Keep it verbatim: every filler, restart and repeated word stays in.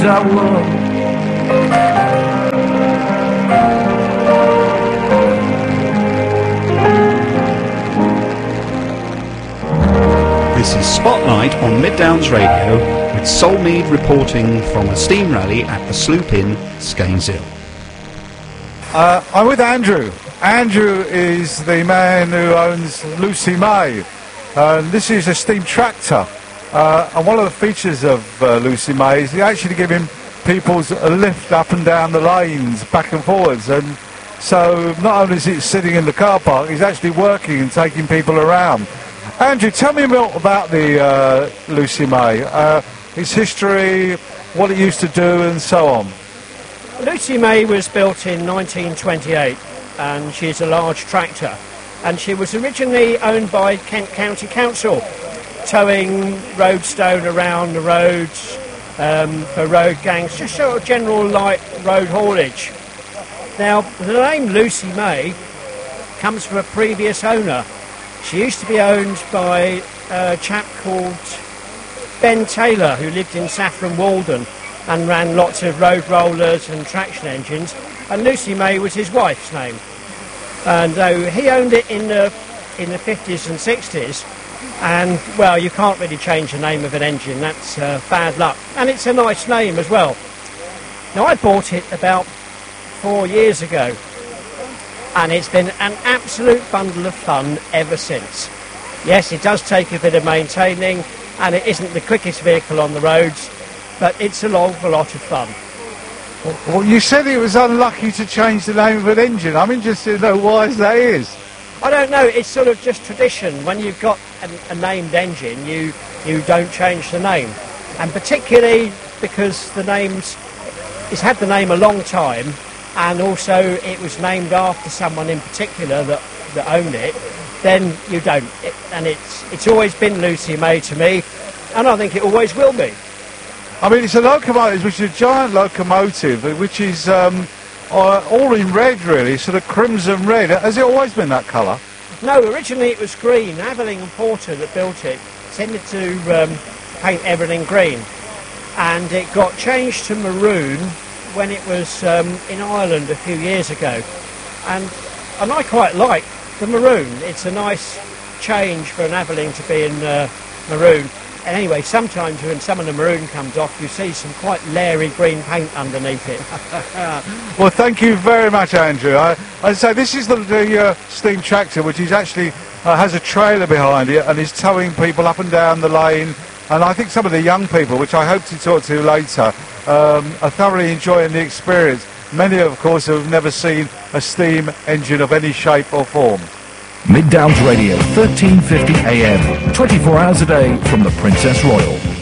I was. This is Spotlight on Mid Downs Radio, with Solmead reporting from a steam rally at the Sloop Inn, Scaneshill. Uh, I'm with Andrew. Andrew is the man who owns Lucy May. Uh, this is a steam tractor. Uh, and one of the features of uh, Lucy May is you actually give him people's a lift up and down the lanes, back and forwards. And so not only is it sitting in the car park, he's actually working and taking people around. Andrew, tell me a bit about the uh, Lucy May, uh, its history, what it used to do and so on. Lucy May was built in nineteen twenty-eight and she's a large tractor, and she was originally owned by Kent County Council, towing roadstone around the roads um, for road gangs, just sort of general light road haulage. Now the name Lucy May comes from a previous owner. She used to be owned by a chap called Ben Taylor, who lived in Saffron Walden and ran lots of road rollers and traction engines, and Lucy May was his wife's name. And uh, he owned it in the in the fifties and sixties, and well, you can't really change the name of an engine, that's uh, bad luck, and it's a nice name as well. Now I bought it about four years ago, and it's been an absolute bundle of fun ever since. Yes, it does take a bit of maintaining, and it isn't the quickest vehicle on the roads, but it's a awful lot of fun. Well, you said it was unlucky to change the name of an engine. I'm interested to know why that is. I don't know, it's sort of just tradition. When you've got a, a named engine, you, you don't change the name. And particularly because the name's, it's had the name a long time, and also it was named after someone in particular that, that owned it, then you don't. It, and it's it's always been Lucy May to me, and I think it always will be. I mean, it's a locomotive, which is a giant locomotive, which is um, uh, all in red, really, sort of crimson red. Has it always been that colour? No, originally it was green. Aveling and Porter that built it tended to um, paint everything green, and it got changed to maroon when it was um, in Ireland a few years ago, and and I quite like the maroon. It's a nice change for an Aveling to be in uh, maroon. And anyway, sometimes when some of the maroon comes off, you see some quite leery green paint underneath it. Well, thank you very much, Andrew. I, I say this is the, the uh, steam tractor, which is actually uh, has a trailer behind it and is towing people up and down the lane. And I think some of the young people, which I hope to talk to later, um, are thoroughly enjoying the experience. Many, of course, have never seen a steam engine of any shape or form. Mid Downs Radio, thirteen fifty A M, twenty-four hours a day from the Princess Royal.